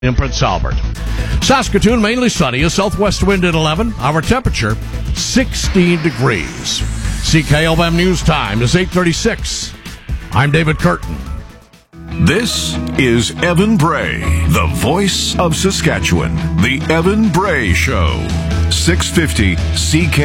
in Prince Albert. Saskatoon, mainly sunny, a southwest wind at 11. Our temperature, 16 degrees. CKLM News Time is 8:36. I'm David Curtin. This is Evan Bray, the voice of Saskatchewan. The Evan Bray Show. 650 CK.